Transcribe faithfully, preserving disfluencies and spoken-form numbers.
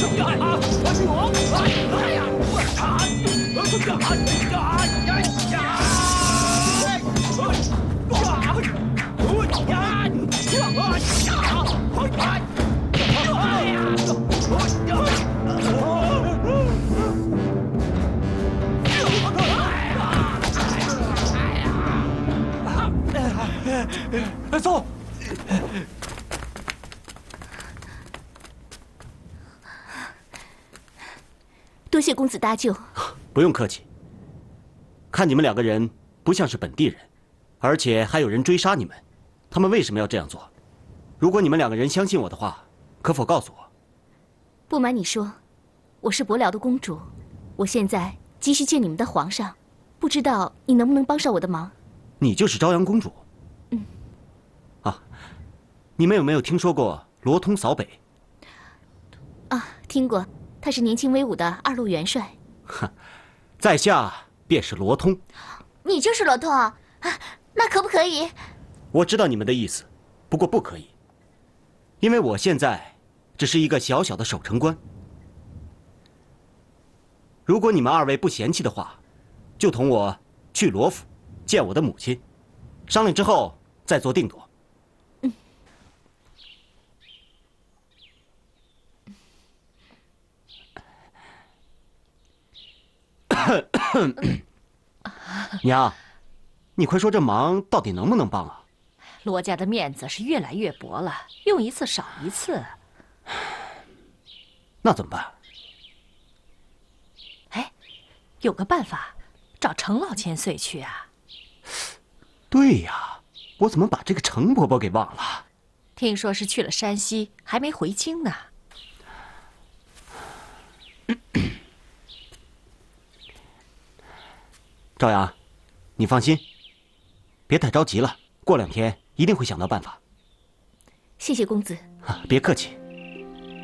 走。 多谢公子搭救。 不用客气。看你们两个人不像是本地人，而且还有人追杀你们，他们为什么要这样做？如果你们两个人相信我的话，可否告诉我？ 不瞒你说，我是伯辽的公主，我现在急需见你们的皇上，不知道你能不能帮上我的忙？ 你就是朝阳公主？ 嗯。 啊，你们有没有听说过罗通扫北？ 啊，听过，他是年轻威武的二路元帅。 哼，在下便是罗通。 你就是罗通啊？啊，那可不可以？ 我知道你们的意思，不过不可以，因为我现在只是一个小小的守城官。如果你们二位不嫌弃的话，就同我去罗府见我的母亲，商量之后再做定夺。 嗯。 娘，你快说这忙到底能不能帮啊？ 罗家的面子是越来越薄了，用一次少一次。 那怎么办？ 哎，有个办法，找程老千岁去啊。 对呀，我怎么把这个程伯伯给忘了？ 听说是去了山西，还没回京呢。 赵阳，你放心，别太着急了，过两天一定会想到办法。 谢谢公子。 啊，别客气。